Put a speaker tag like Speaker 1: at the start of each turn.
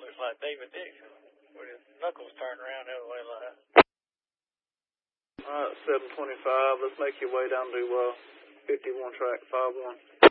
Speaker 1: looks like David Dixon with his knuckles turned around the other way like that.
Speaker 2: Alright, 725. Let's make your way down to 51 track 51.